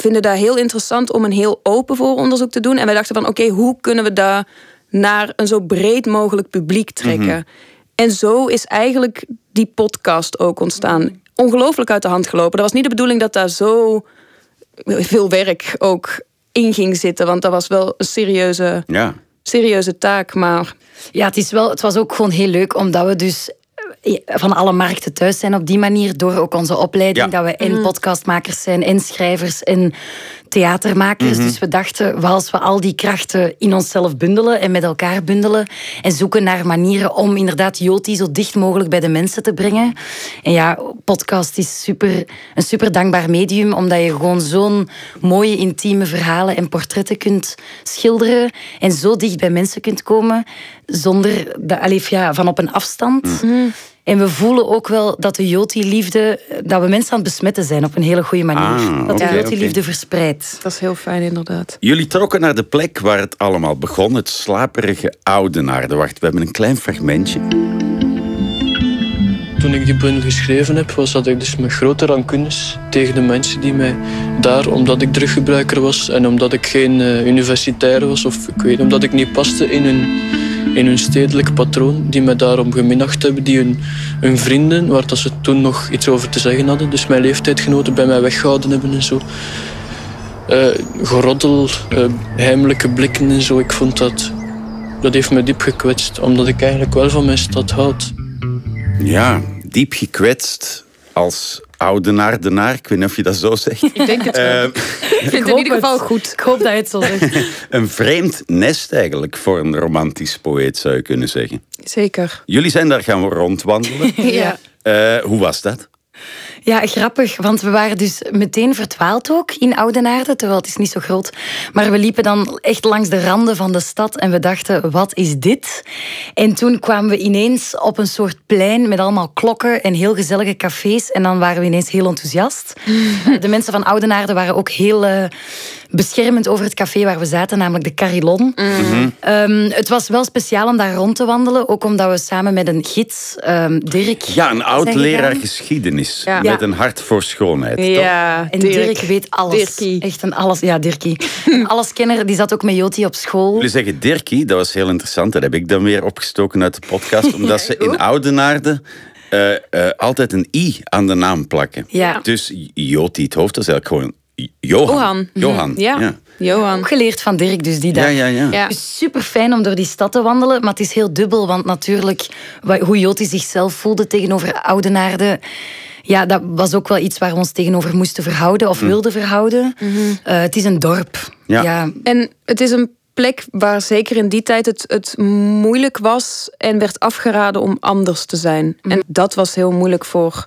vinden dat heel interessant om een heel open vooronderzoek te doen. En wij dachten van, oké, hoe kunnen we dat naar een zo breed mogelijk publiek trekken? Mm-hmm. En zo is eigenlijk die podcast ook ontstaan. Ongelooflijk uit de hand gelopen. Dat was niet de bedoeling dat daar zo veel werk ook in ging zitten. Want dat was wel een serieuze taak. Maar ja, het was ook gewoon heel leuk, omdat we dus van alle markten thuis zijn op die manier, door ook onze opleiding, dat we en podcastmakers zijn, en schrijvers, en theatermakers. Mm-hmm. Dus we dachten, als we al die krachten in onszelf bundelen en met elkaar bundelen en zoeken naar manieren om inderdaad Joti zo dicht mogelijk bij de mensen te brengen. En ja, podcast is een super dankbaar medium, omdat je gewoon zo'n mooie intieme verhalen en portretten kunt schilderen en zo dicht bij mensen kunt komen zonder van op een afstand. Mm-hmm. En we voelen ook wel dat de Joti-liefde, dat we mensen aan het besmetten zijn op een hele goede manier. Dat de Joti-liefde verspreidt. Dat is heel fijn, inderdaad. Jullie trokken naar de plek waar het allemaal begon, het slaperige Oudenaarde. Wacht, we hebben een klein fragmentje. Toen ik die bundel geschreven heb, had ik dus met grote rancunes tegen de mensen die mij daar, omdat ik druggebruiker was en omdat ik geen universitair was, of ik weet, omdat ik niet paste in hun stedelijk patroon, die mij daarom geminacht hebben, die hun vrienden, waar dat ze toen nog iets over te zeggen hadden, dus mijn leeftijdgenoten bij mij weggehouden hebben en zo. Geroddel, heimelijke blikken en zo. Ik vond dat heeft me diep gekwetst, omdat ik eigenlijk wel van mijn stad houd. Ja, diep gekwetst als Oudenaardenaar. Ik weet niet of je dat zo zegt. Ik denk het wel. Ik vind het in ieder geval goed. Ik hoop dat je het zo zegt. Een vreemd nest eigenlijk voor een romantisch poëet, zou je kunnen zeggen. Zeker. Jullie zijn daar gaan rondwandelen. Ja. Hoe was dat? Ja, grappig, want we waren dus meteen verdwaald ook in Oudenaarde, terwijl het is niet zo groot. Maar we liepen dan echt langs de randen van de stad en we dachten, wat is dit? En toen kwamen we ineens op een soort plein met allemaal klokken en heel gezellige cafés. En dan waren we ineens heel enthousiast. De mensen van Oudenaarde waren ook heel beschermend over het café waar we zaten, namelijk de Carillon. Mm-hmm. Het was wel speciaal om daar rond te wandelen, ook omdat we samen met een gids, Dirk... Ja, een oud-leraar geschiedenis. Ja. Met een hart voor schoonheid. Ja, toch? En Dirk weet alles. Dirkie. Echt een alles. Ja, Dirkie. Alleskenner, die zat ook met Joti op school. Jullie zeggen Dirkie, dat was heel interessant. Dat heb ik dan weer opgestoken uit de podcast. Omdat ze in Oudenaarde altijd een i aan de naam plakken. Ja. Dus Joti, het hoofd, dat is eigenlijk gewoon Johan. Ja. Johan. Ook geleerd van Dirk, dus die dag. Ja. Het is super fijn om door die stad te wandelen, maar het is heel dubbel, want natuurlijk hoe Joti zichzelf voelde tegenover Oudenaarde, ja, dat was ook wel iets waar we ons tegenover moesten verhouden of wilden verhouden. Mm-hmm. Het is een dorp. Ja. En het is een plek waar zeker in die tijd het moeilijk was en werd afgeraden om anders te zijn. Mm-hmm. En dat was heel moeilijk voor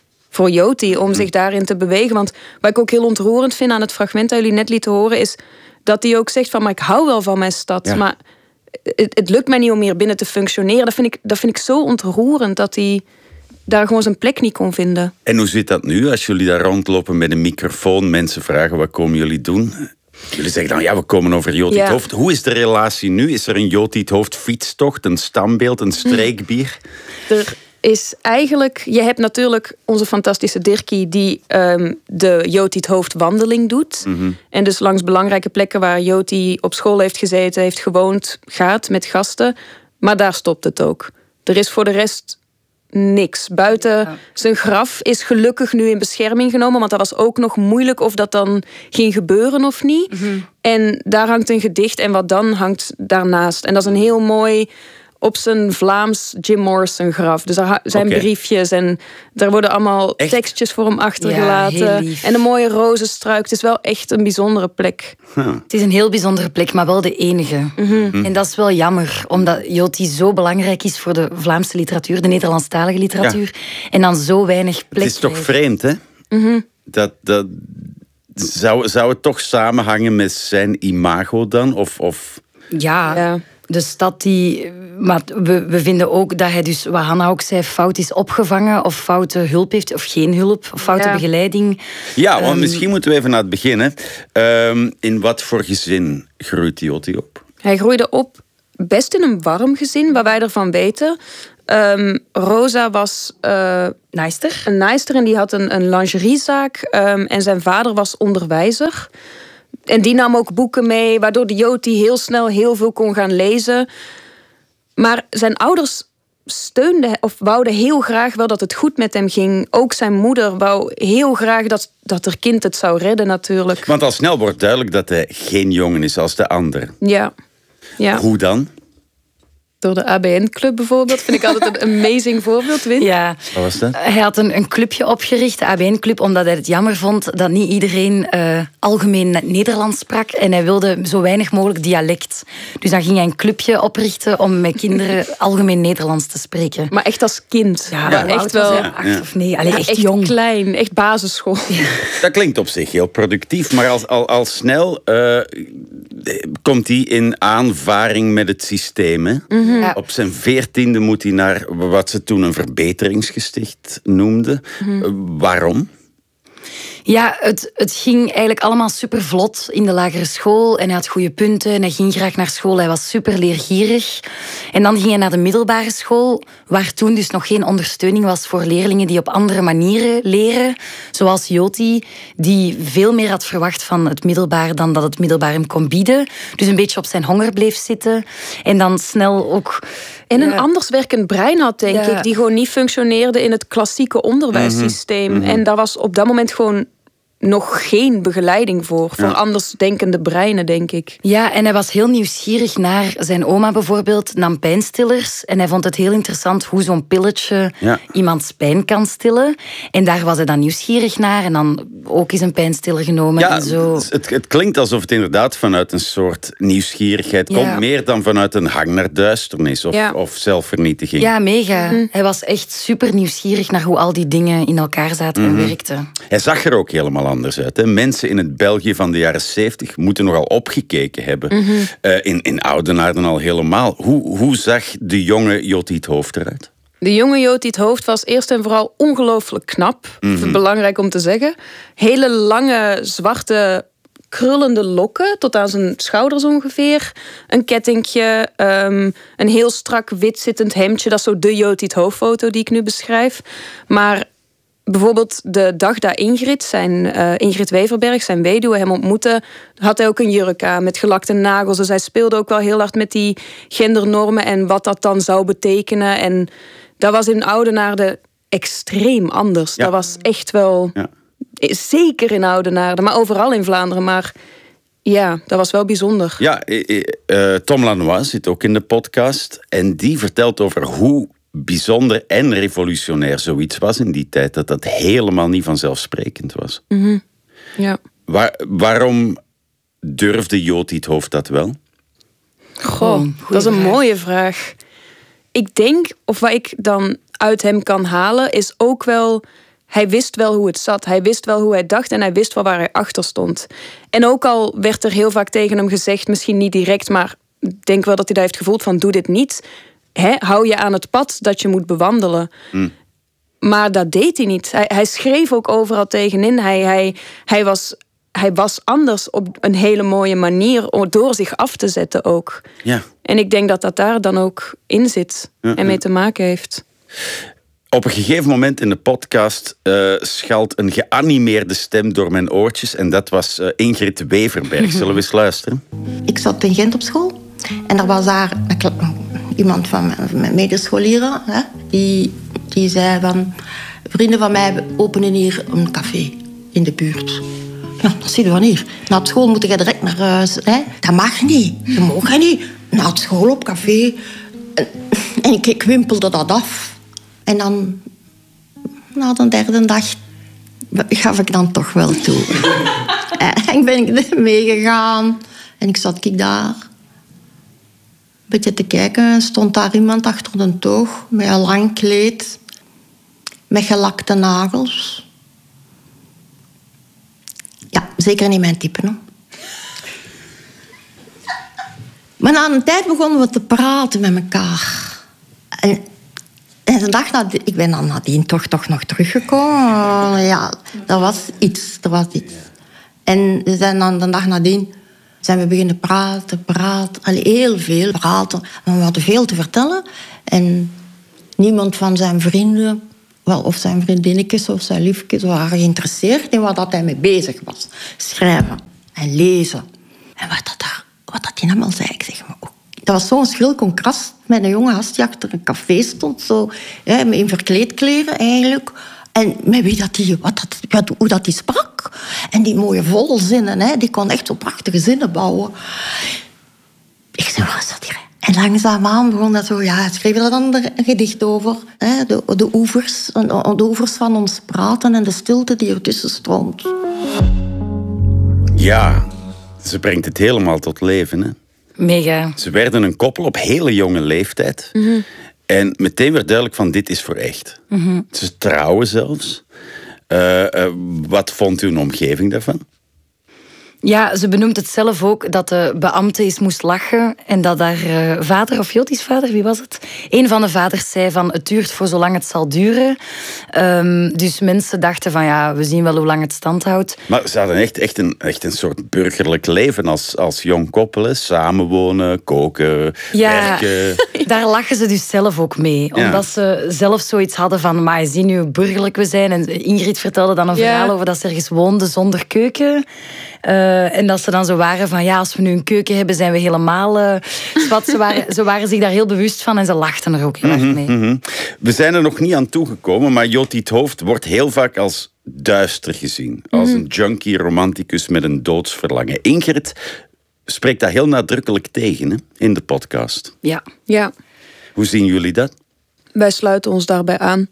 Joti om zich daarin te bewegen. Want wat ik ook heel ontroerend vind aan het fragment dat jullie net lieten horen, is dat hij ook zegt van, maar ik hou wel van mijn stad, maar het lukt mij niet om hier binnen te functioneren. Dat vind ik zo ontroerend, dat hij daar gewoon zijn plek niet kon vinden. En hoe zit dat nu, als jullie daar rondlopen met een microfoon, mensen vragen, wat komen jullie doen? Jullie zeggen dan, we komen over Joti het Hoofd. Hoe is de relatie nu? Is er een Joti het Hoofd fietstocht, een stambeeld, een streekbier? Er is eigenlijk... Je hebt natuurlijk onze fantastische Dirkie die de Joti het Hoofd wandeling doet. Mm-hmm. En dus langs belangrijke plekken waar Joti op school heeft gezeten, heeft gewoond, gaat met gasten. Maar daar stopt het ook. Er is voor de rest niks. Buiten zijn graf is gelukkig nu in bescherming genomen, want dat was ook nog moeilijk of dat dan ging gebeuren of niet. Mm-hmm. En daar hangt een gedicht en wat dan hangt daarnaast. En dat is een heel mooi, op zijn Vlaams, Jim Morrison graf. Dus er zijn briefjes en daar worden allemaal tekstjes voor hem achtergelaten. En een mooie rozenstruik. Het is wel echt een bijzondere plek. Het is een heel bijzondere plek, maar wel de enige. Mm-hmm. En dat is wel jammer, omdat Joti zo belangrijk is voor de Vlaamse literatuur, de Nederlandstalige literatuur, en dan zo weinig plek. Het is toch vreemd, hè? Mm-hmm. Dat zou het toch samenhangen met zijn imago dan? Of... Ja. De stad die... Maar we vinden ook dat hij dus, wat Hanna ook zei, fout is opgevangen of foute hulp heeft, of geen hulp, of foute begeleiding. Ja, want misschien moeten we even naar het begin. In wat voor gezin groeit Joti op? Hij groeide op best in een warm gezin, wat wij ervan weten. Rosa was naaister. Een naaister en die had een lingeriezaak. En zijn vader was onderwijzer. En die nam ook boeken mee, waardoor de Joti heel snel heel veel kon gaan lezen. Maar zijn ouders steunden of wouden heel graag wel dat het goed met hem ging. Ook zijn moeder wou heel graag dat haar kind het zou redden natuurlijk. Want al snel wordt duidelijk dat hij geen jongen is als de ander. Ja. Hoe dan? Door de ABN-club bijvoorbeeld. Vind ik altijd een amazing voorbeeld, Win. Ja. Wat was dat? Hij had een clubje opgericht, de ABN-club, omdat hij het jammer vond dat niet iedereen algemeen Nederlands sprak. En hij wilde zo weinig mogelijk dialect. Dus dan ging hij een clubje oprichten om met kinderen algemeen Nederlands te spreken. Maar echt als kind. Ja, echt wel. 8 of 9. Allee, echt jong. Klein, echt basisschool. Ja. Dat klinkt op zich heel productief, maar al snel komt hij in aanvaring met het systeem. Hè? Ja. Op zijn 14e moet hij naar wat ze toen een verbeteringsgesticht noemden. Waarom? Ja, het ging eigenlijk allemaal super vlot in de lagere school. En hij had goede punten en hij ging graag naar school. Hij was super leergierig. En dan ging hij naar de middelbare school, waar toen dus nog geen ondersteuning was voor leerlingen die op andere manieren leren. Zoals Joti, die veel meer had verwacht van het middelbaar dan dat het middelbaar hem kon bieden. Dus een beetje op zijn honger bleef zitten. En dan snel ook... En een anders werkend brein had, denk ik. Die gewoon niet functioneerde in het klassieke onderwijssysteem. En daar was op dat moment gewoon nog geen begeleiding voor andersdenkende breinen, denk ik. Ja, en hij was heel nieuwsgierig naar zijn oma bijvoorbeeld, nam pijnstillers. En hij vond het heel interessant hoe zo'n pilletje iemands pijn kan stillen. En daar was hij dan nieuwsgierig naar. En dan ook eens een pijnstiller genomen. Ja, en zo. Het klinkt alsof het inderdaad vanuit een soort nieuwsgierigheid komt. Meer dan vanuit een hang naar duisternis of zelfvernietiging. Ja, mega. Hij was echt super nieuwsgierig naar hoe al die dingen in elkaar zaten en werkten. Hij zag er ook helemaal anders uit. Hè. Mensen in het België van de jaren 70 moeten nogal opgekeken hebben. In Oudenaarde al helemaal. Hoe zag de jonge Joti 't Hooft eruit? De jonge Joti 't Hooft was eerst en vooral ongelooflijk knap. Belangrijk om te zeggen. Hele lange, zwarte, krullende lokken, tot aan zijn schouders ongeveer. Een kettingje, een heel strak wit zittend hemdje. Dat is zo de Joti 't Hooft foto die ik nu beschrijf. Maar bijvoorbeeld de dag dat Ingrid Weverberg, zijn weduwe, hem ontmoette, had hij ook een jurk aan met gelakte nagels. Dus hij speelde ook wel heel hard met die gendernormen en wat dat dan zou betekenen. En dat was in Oudenaarde extreem anders. Ja. Dat was echt wel... Ja. Zeker in Oudenaarde, maar overal in Vlaanderen. Maar ja, dat was wel bijzonder. Ja, Tom Lanois zit ook in de podcast. En die vertelt over hoe bijzonder en revolutionair zoiets was in die tijd. Dat helemaal niet vanzelfsprekend was. Ja. Waarom durfde Joti 't Hooft dat wel? Goh, dat is een mooie vraag. Ik denk, of wat ik dan uit hem kan halen, is ook wel... Hij wist wel hoe het zat. Hij wist wel hoe hij dacht en hij wist wel waar hij achter stond. En ook al werd er heel vaak tegen hem gezegd, misschien niet direct, maar ik denk wel dat hij dat heeft gevoeld van doe dit niet. Hou je aan het pad dat je moet bewandelen. Maar dat deed hij niet. Hij schreef ook overal tegenin. Hij was anders op een hele mooie manier door zich af te zetten ook. Ja. En ik denk dat dat daar dan ook in zit en mee te maken heeft. Op een gegeven moment in de podcast schalt een geanimeerde stem door mijn oortjes. En dat was Ingrid Weverberg. Zullen we eens luisteren? Ik zat in Gent op school. En er was daar iemand van mijn medescholieren. Hè, die zei van... Vrienden van mij openen hier een café in de buurt. Ja, dat zie je van hier. Na het school moet je direct naar huis. Hè. Dat mag niet. Je mag niet. Na het school op café. En ik wimpelde dat af. En dan, na de derde dag, gaf ik dan toch wel toe. En ben ik meegegaan. En ik zat daar een beetje te kijken. Stond daar iemand achter de toog met een lang kleed. Met gelakte nagels. Ja, zeker niet mijn type. Hoor. Maar na een tijd begonnen we te praten met elkaar. En de dag nadien, ik ben dan nadien toch nog teruggekomen. Ja, dat was iets. En we zijn dan de dag nadien zijn we beginnen praten. Allee, heel veel praten. We hadden veel te vertellen. En niemand van zijn vrienden, of zijn vriendinnetjes of zijn liefjes, waren geïnteresseerd in wat hij mee bezig was. Schrijven en lezen. En wat dat hij allemaal zei, ik zeg maar ook. Dat was zo'n schril contrast met een jonge gast die achter een café stond, zo, in verkleedkleren eigenlijk. En met hoe dat die sprak. En die mooie volzinnen, die kon echt zo prachtige zinnen bouwen. Ik zei, wat is dat hier? En langzaamaan begon dat zo, hij schreef er dan een gedicht over. De oevers van ons praten en de stilte die ertussen stroomt. Ja, ze brengt het helemaal tot leven, hè? Mega. Ze werden een koppel op hele jonge leeftijd. Mm-hmm. En meteen werd duidelijk van, dit is voor echt. Mm-hmm. Ze trouwen zelfs. Wat vond uw omgeving daarvan? Ja, ze benoemt het zelf ook, dat de beambte eens moest lachen en dat haar vader, of Joti's vader, wie was het? Een van de vaders zei van, het duurt voor zolang het zal duren. Dus mensen dachten van, we zien wel hoe lang het stand houdt. Maar ze hadden echt een soort burgerlijk leven als jong koppel. Samenwonen, koken, werken. Daar lachen ze dus zelf ook mee. Omdat ze zelf zoiets hadden van, maar je ziet nu hoe burgerlijk we zijn. En Ingrid vertelde dan een verhaal over dat ze ergens woonde zonder keuken. En dat ze dan zo waren van, als we nu een keuken hebben, zijn we helemaal... Ze waren zich daar heel bewust van en ze lachten er ook heel erg mee. Mm-hmm. We zijn er nog niet aan toegekomen, maar Joti 't Hooft wordt heel vaak als duister gezien. Als een junkie romanticus met een doodsverlangen. Ingrid spreekt dat heel nadrukkelijk tegen, hè, in de podcast. Ja. Hoe zien jullie dat? Wij sluiten ons daarbij aan.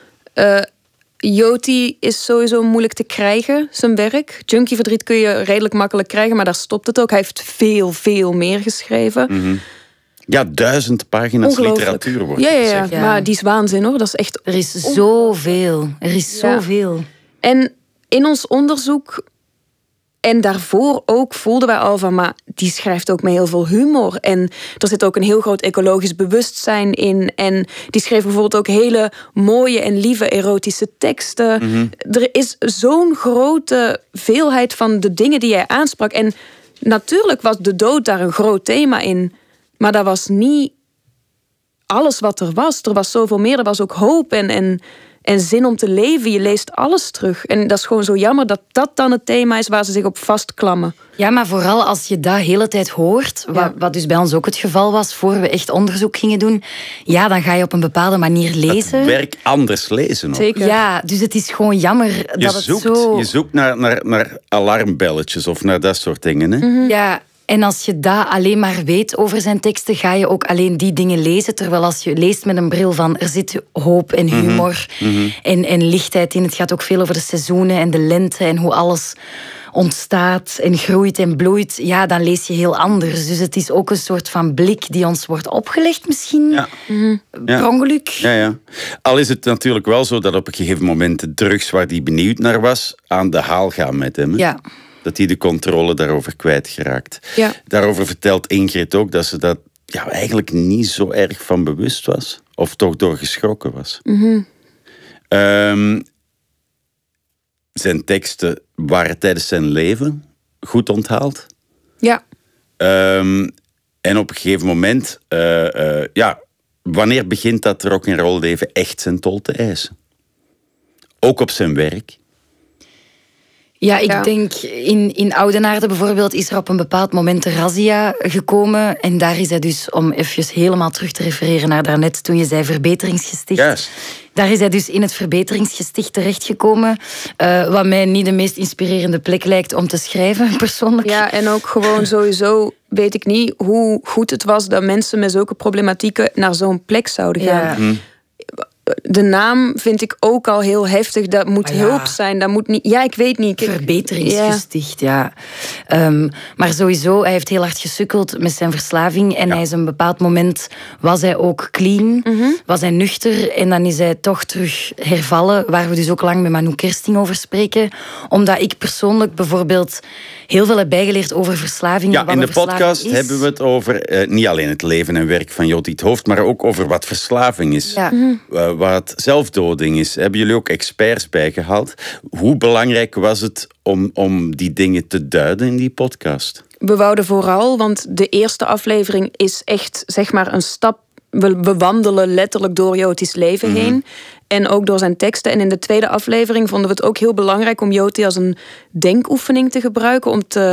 Joti is sowieso moeilijk te krijgen, zijn werk. Junkieverdriet kun je redelijk makkelijk krijgen, maar daar stopt het ook. Hij heeft veel meer geschreven. Mm-hmm. Ja, 1000 pagina's literatuur wordt gezegd. Ja, maar die is waanzin, hoor. Dat is echt... Er is zoveel. En in ons onderzoek... En daarvoor ook voelden wij al van, maar die schrijft ook met heel veel humor. En er zit ook een heel groot ecologisch bewustzijn in. En die schreef bijvoorbeeld ook hele mooie en lieve erotische teksten. Mm-hmm. Er is zo'n grote veelheid van de dingen die jij aansprak. En natuurlijk was de dood daar een groot thema in. Maar dat was niet alles wat er was. Er was zoveel meer. Er was ook hoop en zin om te leven. Je leest alles terug. En dat is gewoon zo jammer dat dat dan het thema is waar ze zich op vastklammen. Ja, maar vooral als je dat de hele tijd hoort, wat dus bij ons ook het geval was, voor we echt onderzoek gingen doen, dan ga je op een bepaalde manier lezen. Het werk anders lezen ook. Zeker. Ja, dus het is gewoon jammer Je zoekt naar alarmbelletjes of naar dat soort dingen. Hè? Mm-hmm. Ja. En als je dat alleen maar weet over zijn teksten, ga je ook alleen die dingen lezen. Terwijl als je leest met een bril van, er zit hoop en humor en lichtheid in. Het gaat ook veel over de seizoenen en de lente en hoe alles ontstaat en groeit en bloeit. Ja, dan lees je heel anders. Dus het is ook een soort van blik die ons wordt opgelegd misschien. Ja. Per ongeluk. Ja. Al is het natuurlijk wel zo dat op een gegeven moment de drugs waar hij benieuwd naar was, aan de haal gaan met hem. Hè? Ja. Dat hij de controle daarover kwijtgeraakt. Ja. Daarover vertelt Ingrid ook dat ze dat eigenlijk niet zo erg van bewust was. Of toch door geschrokken was. Mm-hmm. Zijn teksten waren tijdens zijn leven goed onthaald. Ja. En op een gegeven moment... wanneer begint dat rock'n'roll leven echt zijn tol te eisen? Ook op zijn werk. Ja, ik denk in Oudenaarde bijvoorbeeld is er op een bepaald moment de razzia gekomen. En daar is hij dus, om even helemaal terug te refereren naar daarnet, toen je zei verbeteringsgesticht. Juist. Daar is hij dus in het verbeteringsgesticht terechtgekomen. Wat mij niet de meest inspirerende plek lijkt om te schrijven, persoonlijk. Ja, en ook gewoon sowieso weet ik niet hoe goed het was dat mensen met zulke problematieken naar zo'n plek zouden gaan. Ja. De naam vind ik ook al heel heftig. Dat moet hulp zijn. Dat moet niet... Ja, ik weet niet. Verbeteringsgesticht, ja. Maar sowieso, hij heeft heel hard gesukkeld met zijn verslaving. En hij is een bepaald moment... was hij ook clean, was hij nuchter. En dan is hij toch terug hervallen. Waar we dus ook lang met Manu Kersting over spreken. Omdat ik persoonlijk bijvoorbeeld heel veel heb bijgeleerd over verslaving. Ja, in de podcast hebben we het over niet alleen het leven en werk van Joti 't Hooft, maar ook over wat verslaving is. Ja. Wat zelfdoding is. Hebben jullie ook experts bijgehaald? Hoe belangrijk was het om die dingen te duiden in die podcast? We wouden vooral, want de eerste aflevering is echt zeg maar een stap we wandelen letterlijk door Joti's leven heen. En ook door zijn teksten. En in de tweede aflevering vonden we het ook heel belangrijk om Joti als een denkoefening te gebruiken. Om te